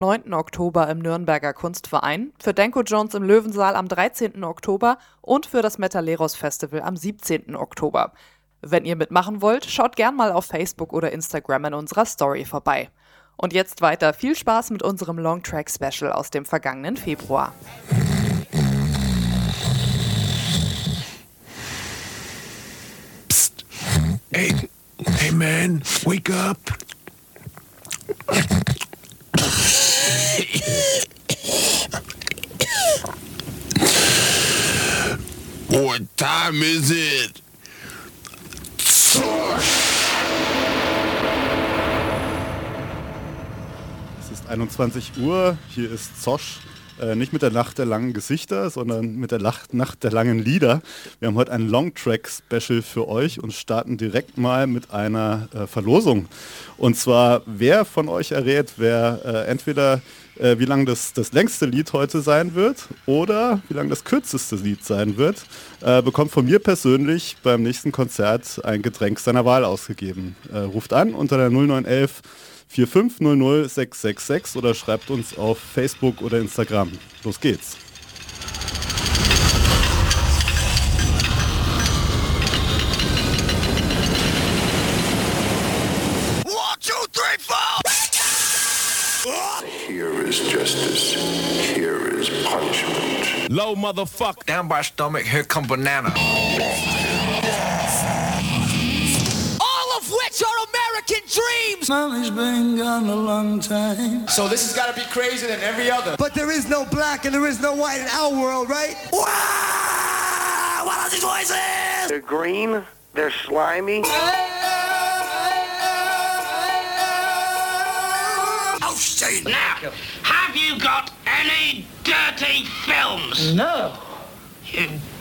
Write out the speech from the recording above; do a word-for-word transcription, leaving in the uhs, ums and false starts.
neunten Oktober im Nürnberger Kunstverein, für Denko Jones im Löwensaal am dreizehnten Oktober und für das Metaleros Festival am siebzehnten Oktober. Wenn ihr mitmachen wollt, schaut gern mal auf Facebook oder Instagram in unserer Story vorbei. Und jetzt weiter viel Spaß mit unserem Longtrack-Special aus dem vergangenen Februar. Psst. Hey, hey man, wake up. What time is it? Es ist einundzwanzig Uhr, hier ist Zosch. Äh, nicht mit der Nacht der langen Gesichter, sondern mit der Lach- Nacht der langen Lieder. Wir haben heute ein Longtrack-Special für euch und starten direkt mal mit einer äh, Verlosung. Und zwar, wer von euch errät, wer äh, entweder äh, wie lang das, das längste Lied heute sein wird oder wie lang das kürzeste Lied sein wird, äh, bekommt von mir persönlich beim nächsten Konzert ein Getränk seiner Wahl ausgegeben. Äh, ruft an unter der null neun eins vier fünf null null sechs sechs sechs oder schreibt uns auf Facebook oder Instagram. Los geht's. One, two, three, four. Here is justice. Here is punishment. Low motherfucker. Down by stomach, here come banana. All of which are American dreams. Mommy's been gone a long time. So this has got to be crazier than every other. But there is no black and there is no white in our world, right? Wow! What are these voices? They're green. They're slimy. Oh shit! Now, have you got any dirty films? No. You